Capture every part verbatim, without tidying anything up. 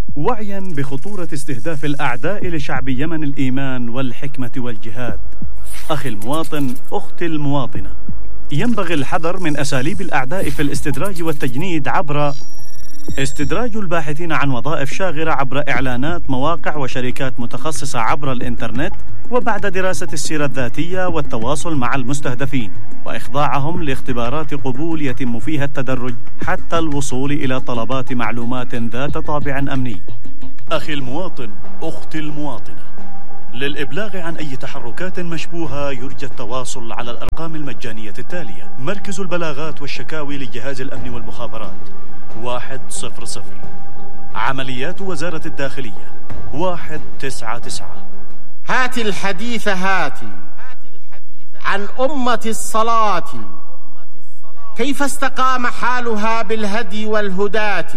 وعيا بخطورة استهداف الأعداء لشعب يمن الإيمان والحكمة والجهاد. أخي المواطن، أختي المواطنة، ينبغي الحذر من أساليب الأعداء في الاستدراج والتجنيد عبر استدراج الباحثين عن وظائف شاغرة عبر إعلانات مواقع وشركات متخصصة عبر الإنترنت، وبعد دراسة السيرة الذاتية والتواصل مع المستهدفين وإخضاعهم لاختبارات قبول يتم فيها التدرج حتى الوصول إلى طلبات معلومات ذات طابع أمني. أخي المواطن، أختي المواطنة، للإبلاغ عن أي تحركات مشبوهة يرجى التواصل على الأرقام المجانية التالية: مركز البلاغات والشكاوي لجهاز الأمن والمخابرات واحد صفر صفر، عمليات وزارة الداخلية واحد تسعة تسعة. هات الحديث هاتي عن أمة الصلاة، كيف استقام حالها بالهدي والهداة،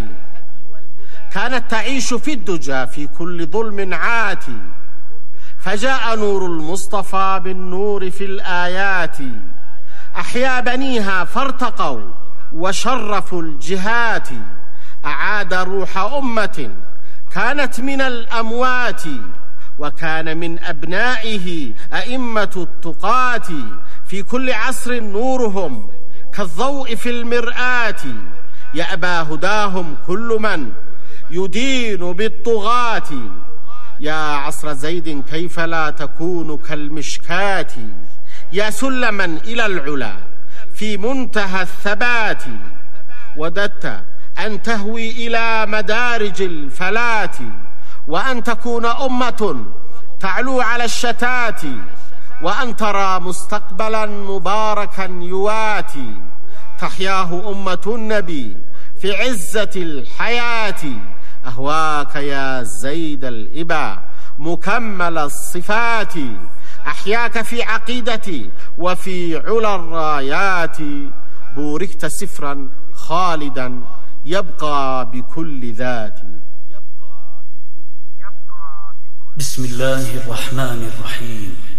كانت تعيش في الدجى في كل ظلم عاتي، فجاء نور المصطفى بالنور في الآيات، أحيا بنيها فارتقوا وشرفوا الجهات، أعاد روح أمة كانت من الأموات، وكان من أبنائه أئمة التقاة، في كل عصر نورهم كالضوء في المرآة، يأبى هداهم كل من يدين بالطغاة، يا عصر زيد كيف لا تكون كالمشكاة، يا سلما إلى العلا في منتهى الثبات، وددت أن تهوي إلى مدارج الفلاة، وأن تكون أمة تعلو على الشتات، وأن ترى مستقبلا مباركا يواتي، تحياه أمة النبي في عزة الحياة، أهواك يا زيد الإبا مكمل الصفات، أحياك في عقيدتي وفي علا الرايات، بوركت سفرا خالدا يبقى بكل ذات. بسم الله الرحمن الرحيم.